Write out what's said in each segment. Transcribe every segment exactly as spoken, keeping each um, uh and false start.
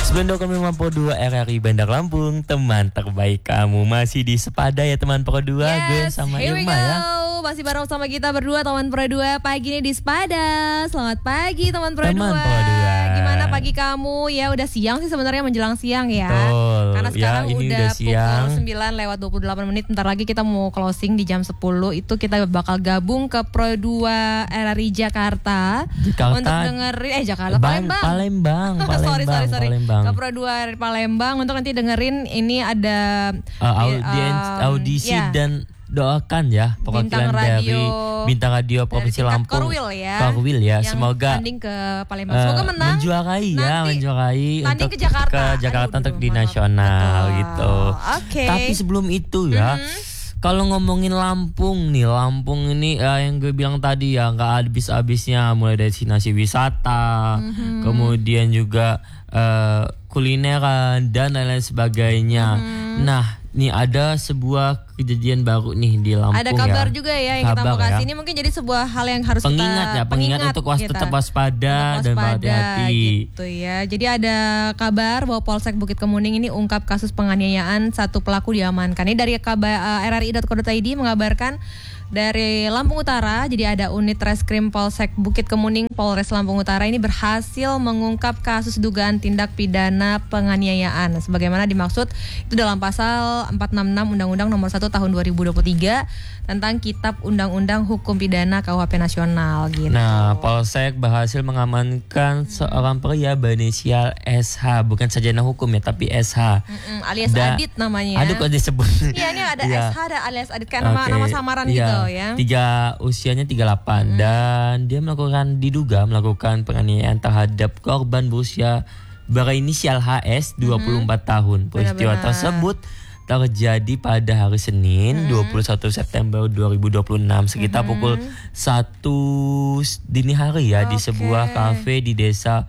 sembilan puluh dua koma lima puluh dua R R I Bandar Lampung, teman terbaik kamu. Masih di Sepada ya teman Pro dua, yes, gue sama here we Irma go. ya. Masih bareng sama kita berdua teman Pro dua pagi ini di Sepada. Selamat pagi teman Pro Teman dua. Pro dua. Gimana pagi kamu? Ya udah siang sih sebenarnya, menjelang siang ya. Betul. Karena sekarang ya, ini udah, udah siang. pukul sembilan lewat dua puluh delapan menit. Bentar lagi kita mau closing di jam sepuluh. Itu kita bakal gabung ke Pro dua R R I Jakarta, Jakarta untuk dengerin eh Jakarta Bang, Palembang. Palembang, Palembang, sorry sorry sorry. Palembang. Ke Pro dua R R I Palembang untuk nanti dengerin ini ada Uh, audiens, um, audisi ya. dan doakan ya perwakilan Bintang radio, dari Bintang Radio Provinsi tingkat Lampung. Korwil ya. Korwil ya. Yang Semoga tanding ke Palembang. Semoga uh, menang. menjuarai ya, Nanti menjuarai tanding untuk ke Jakarta. ke Jakarta Aduh, untuk aduh, di maaf. nasional Betul. gitu. Oke. Tapi sebelum itu ya, Mhm. kalau ngomongin Lampung nih, Lampung ini ya, yang gue bilang tadi ya nggak habis-habisnya, mulai dari destinasi wisata, Mhm. kemudian juga uh, kulineran dan lain-lain sebagainya. Mhm. Nah, nih ada sebuah kejadian baru nih di Lampung ya. Ada kabar juga ya yang kita Kabar mau kasih. ya. Ini mungkin jadi sebuah hal yang harus Pengingat kita ya, pengingat untuk was kita. tetap waspada Untuk dan waspada, berhati-hati. gitu ya. Jadi ada kabar bahwa Polsek Bukit Kemuning ini ungkap kasus penganiayaan, satu pelaku diamankan. Ini dari kabar uh, R R I dot co dot I D mengabarkan dari Lampung Utara. Jadi ada unit Reskrim Polsek Bukit Kemuning Polres Lampung Utara ini berhasil mengungkap kasus dugaan tindak pidana penganiayaan sebagaimana dimaksud itu dalam pasal empat enam enam Undang-Undang Nomor satu Tahun dua ribu dua puluh tiga tentang Kitab Undang-Undang Hukum Pidana K U H P Nasional gitu. Nah, Polsek berhasil mengamankan seorang pria berinisial S H, bukan sarjana hukum ya, tapi S H. Mm-mm, alias Da- Adit namanya. Aduh kok disebut. Iya, ini ada Iya. S H, ada alias Adit kayak nama Oke. nama samaran Iya. gitu ya. Tiga usianya tiga puluh delapan Hmm. dan dia melakukan diduga melakukan penganiayaan terhadap korban berusia berinisial H S dua puluh empat tahun. Peristiwa Benar-benar. tersebut terjadi pada hari Senin Hmm. dua puluh satu September dua ribu dua puluh enam sekitar Hmm. pukul satu dini hari ya, di Oke. sebuah kafe di desa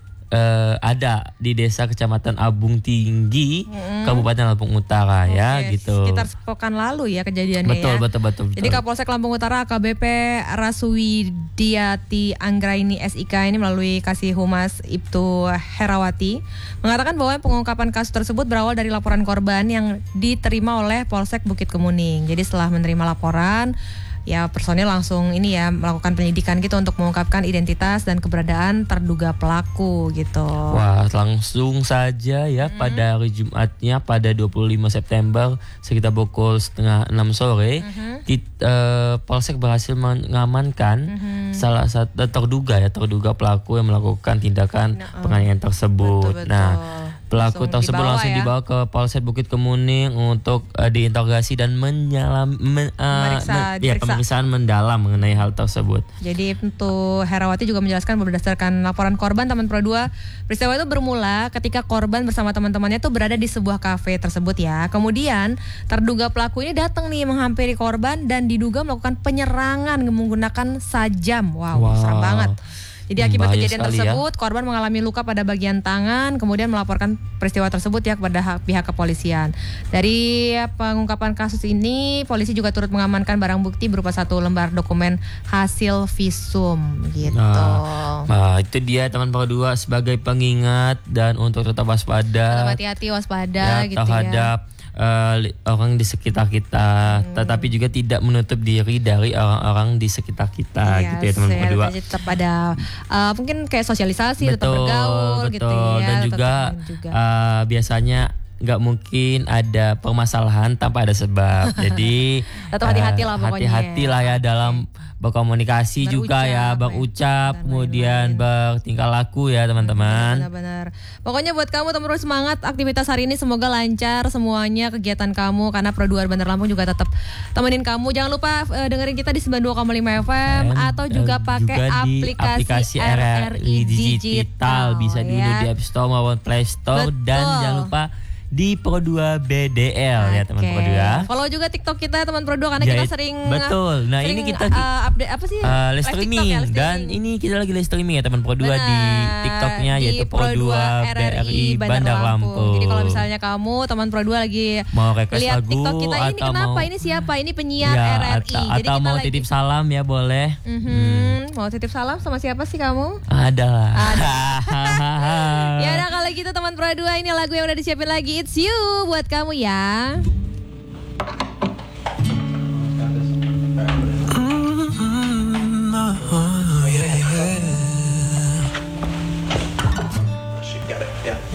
eh, ada di desa Kecamatan Abung Tinggi, Hmm. Kabupaten Lampung Utara ya Oke, gitu. Sekitar sepekan lalu ya kejadiannya Betul, ya. betul, betul, betul. Jadi Kapolsek Lampung Utara A K B P Rasuwidiati Anggraini S I K ini melalui Kasih Humas Ibtu Herawati mengatakan bahwa pengungkapan kasus tersebut berawal dari laporan korban yang diterima oleh Polsek Bukit Kemuning. Jadi setelah menerima laporan, ya personil langsung ini ya melakukan penyelidikan gitu untuk mengungkapkan identitas dan keberadaan terduga pelaku gitu. Wah, langsung saja ya Hmm. pada hari Jumatnya pada dua puluh lima September sekitar pukul setengah enam sore, Mhm. kit- eh, Polsek berhasil mengamankan Mhm. salah satu eh, terduga ya terduga pelaku yang melakukan tindakan Nah, penganiayaan tersebut. Betul-betul. Nah, pelaku Langsung tersebut dibawa langsung ya. dibawa ke Polsek Bukit Kemuning untuk eh, diinterogasi dan menyalam men- eh, Memeriksa, men- ya, diperiksa. pemeriksaan mendalam mengenai hal tersebut. Jadi untuk Herawati juga menjelaskan berdasarkan laporan korban teman Pro dua, peristiwa itu bermula ketika korban bersama teman-temannya itu berada di sebuah kafe tersebut ya. Kemudian terduga pelaku ini datang nih menghampiri korban dan diduga melakukan penyerangan menggunakan sajam. Wow, Wow. serem banget. Jadi akibat Bahaya kejadian sekali ya. tersebut, korban mengalami luka pada bagian tangan, kemudian melaporkan peristiwa tersebut ya kepada ha- pihak kepolisian. Dari pengungkapan kasus ini, polisi juga turut mengamankan barang bukti berupa satu lembar dokumen hasil visum gitu. Nah, Nah, itu dia teman Pro dua sebagai pengingat dan untuk tetap Tetap waspada hati-hati, waspada ya, gitu ya. terhadap eh, li- orang di sekitar kita, Hmm. tetapi juga tidak menutup diri dari orang-orang di sekitar kita Iya, gitu ya teman Pro dua. jadi tetap ada uh, mungkin kayak sosialisasi, tetap bergaul betul. gitu ya. Dan tetap juga, main juga. eh, biasanya nggak mungkin ada permasalahan tanpa ada sebab. Jadi Tetap hati-hati lah eh, pokoknya. hati-hati lah ya dalam berkomunikasi juga ya, Berucap, berucap, dan kemudian bertingkah laku ya teman-teman. Benar-benar. Pokoknya buat kamu teman terus semangat aktivitas hari ini, semoga lancar semuanya kegiatan kamu karena Pro dua Bandar Lampung juga tetap temenin kamu. Jangan lupa uh, dengerin kita di sembilan puluh dua koma lima F M Dan, atau juga eh, pakai juga di aplikasi, R R I Digital, bisa dulu ya. di App Store maupun Play Store. Betul. Dan jangan lupa di Pro dua B D L ya teman Oke. Pro dua. Follow juga TikTok kita teman Pro dua karena Ya, kita sering betul. Nah, sering, ini kita uh, update apa sih? Uh, live Live streaming TikTok ya, live dan streaming. ini kita lagi live streaming ya teman Pro dua Benar. di TikToknya Di yaitu Pro dua R R I Bandar Lampung. Jadi kalau misalnya kamu teman Pro dua lagi mau request lihat lagu TikTok kita, ini atau kenapa mau ini siapa? Ini penyiar ya, R R I. atau, Jadi atau kita mau lagi, titip salam ya boleh. Mhm. Mau titip salam sama siapa sih kamu? Ada lah. Ada. Ya udah kalau gitu teman Pro dua, ini lagu yang udah disiapin lagi, It's You buat kamu ya.